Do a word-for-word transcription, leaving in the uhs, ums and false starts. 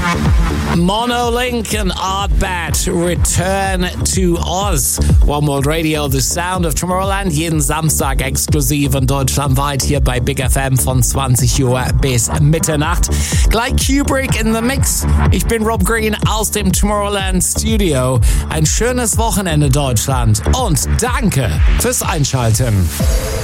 Monolink and Artbat return to Oz. One World Radio, the sound of Tomorrowland. Jeden Samstag exklusiv und deutschlandweit hier bei Big F M von zwanzig Uhr bis Mitternacht. Gleich Kubrick in the Mix. Ich bin Rob Green aus dem Tomorrowland Studio. Ein schönes Wochenende, Deutschland. Und danke fürs Einschalten.